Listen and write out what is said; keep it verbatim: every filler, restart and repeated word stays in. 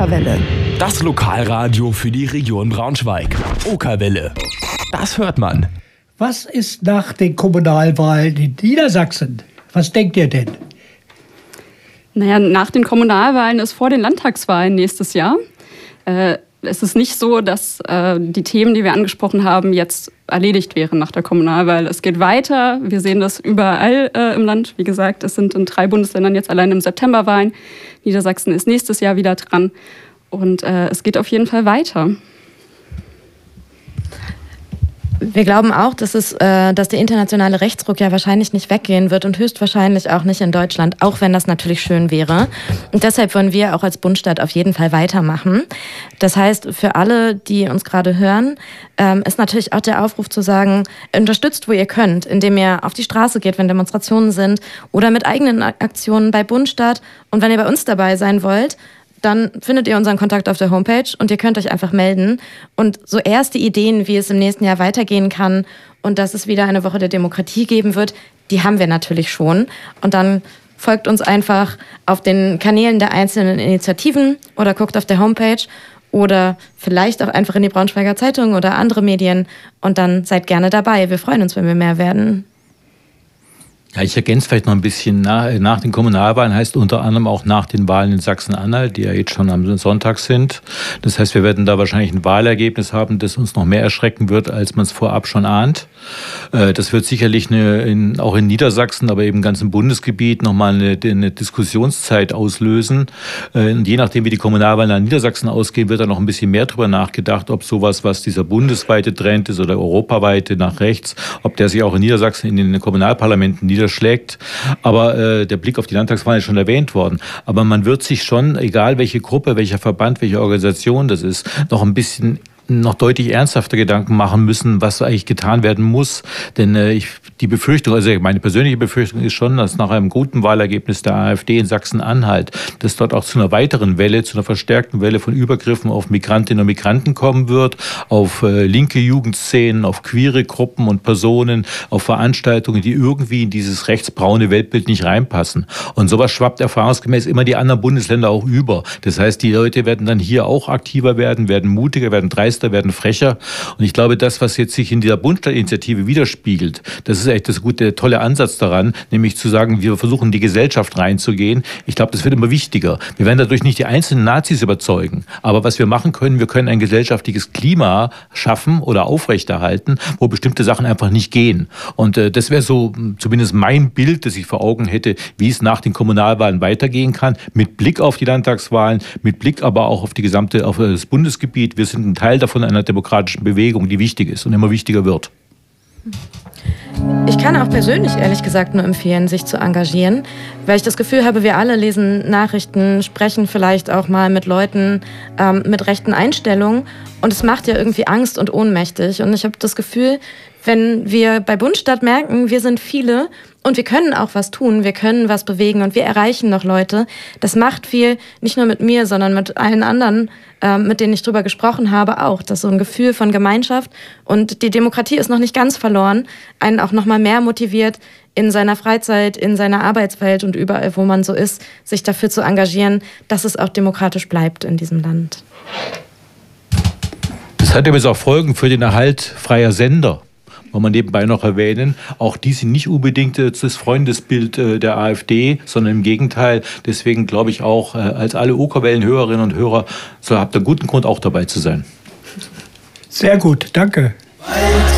Okerwelle. Das Lokalradio für die Region Braunschweig. Okerwelle. Das hört man. Was ist nach den Kommunalwahlen in Niedersachsen? Was denkt ihr denn? Naja, nach den Kommunalwahlen ist vor den Landtagswahlen nächstes Jahr. Äh, es ist nicht so, dass äh, die Themen, die wir angesprochen haben, jetzt erledigt wären nach der Kommunalwahl. Es geht weiter. Wir sehen das überall äh, im Land. Wie gesagt, es sind in drei Bundesländern jetzt allein im September Wahlen. Niedersachsen ist nächstes Jahr wieder dran. Und äh, es geht auf jeden Fall weiter. Wir glauben auch, dass, es, äh, dass der internationale Rechtsruck ja wahrscheinlich nicht weggehen wird und höchstwahrscheinlich auch nicht in Deutschland, auch wenn das natürlich schön wäre. Und deshalb wollen wir auch als Bundesstaat auf jeden Fall weitermachen. Das heißt, für alle, die uns gerade hören, ähm, ist natürlich auch der Aufruf zu sagen, unterstützt, wo ihr könnt, indem ihr auf die Straße geht, wenn Demonstrationen sind oder mit eigenen Aktionen bei Bundesstaat. Und wenn ihr bei uns dabei sein wollt, dann findet ihr unseren Kontakt auf der Homepage und ihr könnt euch einfach melden. Und so erste Ideen, wie es im nächsten Jahr weitergehen kann und dass es wieder eine Woche der Demokratie geben wird, die haben wir natürlich schon. Und dann folgt uns einfach auf den Kanälen der einzelnen Initiativen oder guckt auf der Homepage oder vielleicht auch einfach in die Braunschweiger Zeitung oder andere Medien und dann seid gerne dabei. Wir freuen uns, wenn wir mehr werden. Ja, ich ergänze vielleicht noch ein bisschen. Nach, nach den Kommunalwahlen heißt unter anderem auch nach den Wahlen in Sachsen-Anhalt, die ja jetzt schon am Sonntag sind. Das heißt, wir werden da wahrscheinlich ein Wahlergebnis haben, das uns noch mehr erschrecken wird, als man es vorab schon ahnt. Das wird sicherlich eine, in, auch in Niedersachsen, aber eben im ganzen Bundesgebiet nochmal eine, eine Diskussionszeit auslösen. Und je nachdem, wie die Kommunalwahlen in Niedersachsen ausgehen, wird da noch ein bisschen mehr drüber nachgedacht, ob sowas, was dieser bundesweite Trend ist oder europaweite nach rechts, ob der sich auch in Niedersachsen in den Kommunalparlamenten niederschlägt. Aber äh, der Blick auf die Landtagswahlen ist schon erwähnt worden. Aber man wird sich schon, egal welche Gruppe, welcher Verband, welche Organisation das ist, noch ein bisschen noch deutlich ernsthafter Gedanken machen müssen, was eigentlich getan werden muss. Denn äh, ich, die Befürchtung, also meine persönliche Befürchtung ist schon, dass nach einem guten Wahlergebnis der AfD in Sachsen-Anhalt, dass dort auch zu einer weiteren Welle, zu einer verstärkten Welle von Übergriffen auf Migrantinnen und Migranten kommen wird, auf äh, linke Jugendszenen, auf queere Gruppen und Personen, auf Veranstaltungen, die irgendwie in dieses rechtsbraune Weltbild nicht reinpassen. Und sowas schwappt erfahrungsgemäß immer die anderen Bundesländer auch über. Das heißt, die Leute werden dann hier auch aktiver werden, werden mutiger, werden dreister, werden frecher. Und ich glaube, das, was jetzt sich in dieser Bundesstaatinitiative widerspiegelt, das ist echt das gute, der tolle Ansatz daran, nämlich zu sagen, wir versuchen, in die Gesellschaft reinzugehen. Ich glaube, das wird immer wichtiger. Wir werden dadurch nicht die einzelnen Nazis überzeugen. Aber was wir machen können, wir können ein gesellschaftliches Klima schaffen oder aufrechterhalten, wo bestimmte Sachen einfach nicht gehen. Und äh, das wäre so zumindest mein Bild, das ich vor Augen hätte, wie es nach den Kommunalwahlen weitergehen kann, mit Blick auf die Landtagswahlen, mit Blick aber auch auf die gesamte, auf das Bundesgebiet. Wir sind ein Teil davon einer demokratischen Bewegung, die wichtig ist und immer wichtiger wird. Ich kann auch persönlich, ehrlich gesagt, nur empfehlen, sich zu engagieren, weil ich das Gefühl habe, wir alle lesen Nachrichten, sprechen vielleicht auch mal mit Leuten ähm, mit rechten Einstellungen und es macht ja irgendwie Angst und ohnmächtig. Und ich habe das Gefühl, wenn wir bei Bundesstaat merken, wir sind viele und wir können auch was tun, wir können was bewegen und wir erreichen noch Leute. Das macht viel, nicht nur mit mir, sondern mit allen anderen, äh, mit denen ich drüber gesprochen habe, auch. Das ist so ein Gefühl von Gemeinschaft und die Demokratie ist noch nicht ganz verloren, einen auch noch mal mehr motiviert, in seiner Freizeit, in seiner Arbeitswelt und überall, wo man so ist, sich dafür zu engagieren, dass es auch demokratisch bleibt in diesem Land. Das hat übrigens auch Folgen für den Erhalt freier Sender. Wollen wir nebenbei noch erwähnen, auch die sind nicht unbedingt das Freundesbild der AfD, sondern im Gegenteil. Deswegen glaube ich auch, als alle Okerwellen-Hörerinnen und Hörer, so habt ihr einen guten Grund, auch dabei zu sein. Sehr gut, danke.